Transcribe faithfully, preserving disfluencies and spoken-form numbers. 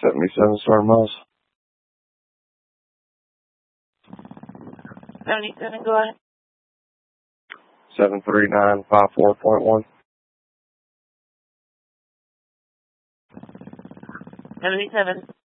seventy-seven Star Miles. seventy-seven, go ahead. seven three nine five four point one. seventy-seven.